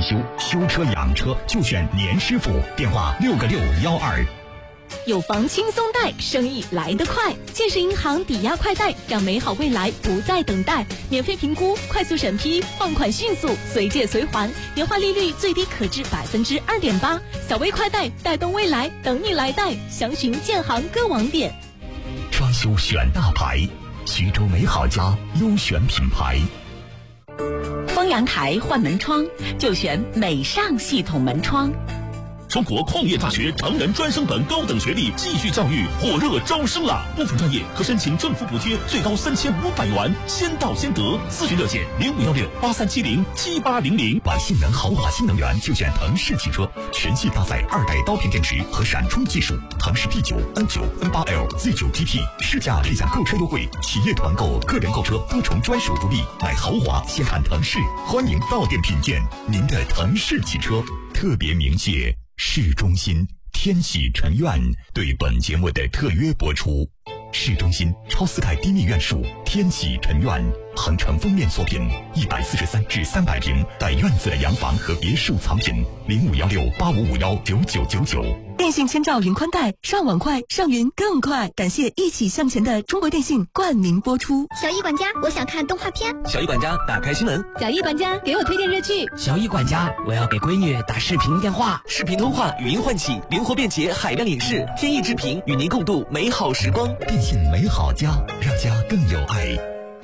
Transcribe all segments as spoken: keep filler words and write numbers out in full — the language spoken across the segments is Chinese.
修，修车养车就选年师傅，电话六个六幺二。 有房轻松贷，生意来得快。建设银行抵押快贷，让美好未来不再等待。免费评估，快速审批，放款迅速，随借随还，年化利率最低可至百分之二点八。小微快贷，带动未来，等你来贷。详询建行各网点。 装修选大牌，徐州美好家优选品牌。 封阳台换门窗就选美尚系统门窗。 中国矿业大学成人专升本高等学历继续教育火热招生了，部分专业可申请政府补贴，最高三千五百元，先到先得。咨询热线零五幺六八三七零七八零零。 玩性能豪华新能源就选腾势汽车，全系搭载二代刀片电池和闪充技术，腾势 T 九、N 九、N 八 L、Z 九 G T， 试驾立享购车优惠，企业团购、个人购车多重专属福利。买豪华先看腾势，欢迎到店品鉴您的腾势汽车。特别鸣谢市中心天喜臣苑对本节目的特约播出。市中心超四代低密院墅天喜臣苑，恒城封面作品，一百四十三至三百平带院子的洋房和别墅藏品，零五幺六八五五幺九九九九。 电信千兆云宽带，上网快，上云更快。感谢一起向前的中国电信冠名播出。 小易管家，我想看动画片。 小易管家，打开新闻。 小易管家，给我推荐热剧。 小易管家，我要给闺女打视频电话。视频通话，语音唤起，灵活便捷，海量影视，天意之频，与您共度美好时光。 电信美好家，让家更有爱。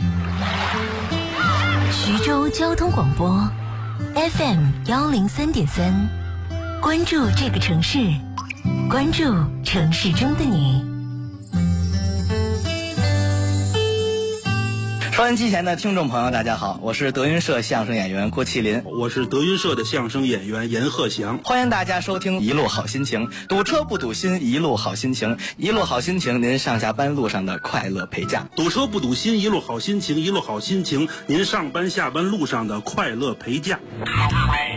徐州交通广播 F M 幺零三点三，关注这个城市，关注城市中的你。 收音机前的听众朋友大家好，我是德云社相声演员郭麒麟。 我是德云社的相声演员严鹤翔。 欢迎大家收听一路好心情，堵车不堵心，一路好心情，一路好心情，您上下班路上的快乐陪驾。 堵车不堵心，一路好心情，一路好心情，您上班下班路上的快乐陪驾。